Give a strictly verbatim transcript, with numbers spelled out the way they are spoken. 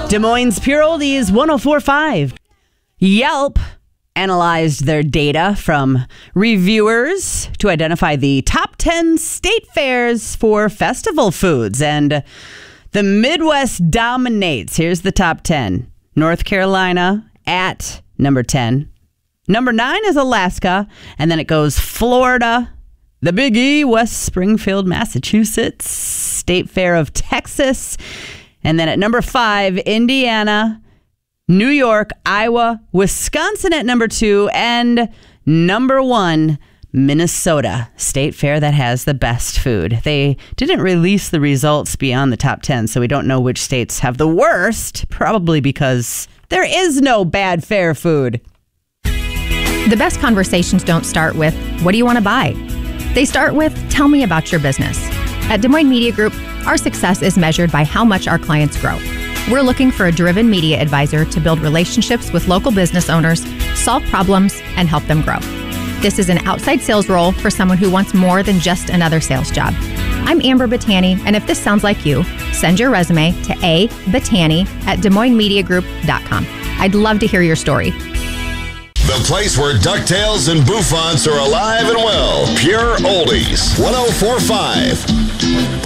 Des Moines Pure Oldies one oh four point five. Yelp analyzed their data from reviewers to identify the top ten state fairs for festival foods. And the Midwest dominates. Here's the top ten. North Carolina at number ten. Number nine is Alaska. And then it goes Florida, the Big E, West Springfield, Massachusetts, State Fair of Texas. And then at number five, Indiana, New York, Iowa, Wisconsin at number two, and number one, Minnesota, state fair that has the best food. They didn't release the results beyond the top ten, so we don't know which states have the worst, probably because there is no bad fair food. The best conversations don't start with, what do you want to buy? They start with, tell me about your business. At Des Moines Media Group, our success is measured by how much our clients grow. We're looking for a driven media advisor to build relationships with local business owners, solve problems, and help them grow. This is an outside sales role for someone who wants more than just another sales job. I'm Amber Battani, and if this sounds like you, send your resume to a battani at des moines media group dot com. I'd love to hear your story. The place where DuckTales and Bouffants are alive and well. Pure Oldies, one oh four point five.